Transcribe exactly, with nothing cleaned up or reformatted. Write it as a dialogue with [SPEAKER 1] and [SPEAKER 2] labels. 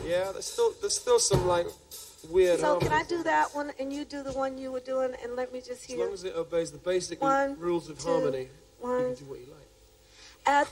[SPEAKER 1] Yeah, there's still there's still some like weird.
[SPEAKER 2] So can I
[SPEAKER 1] harmonies.
[SPEAKER 2] do that one and you do the one you were doing and let me just
[SPEAKER 1] As
[SPEAKER 2] hear?
[SPEAKER 1] long as it obeys the basic
[SPEAKER 2] One,
[SPEAKER 1] rules of
[SPEAKER 2] two,
[SPEAKER 1] harmony,
[SPEAKER 2] one.
[SPEAKER 1] you can do what you like.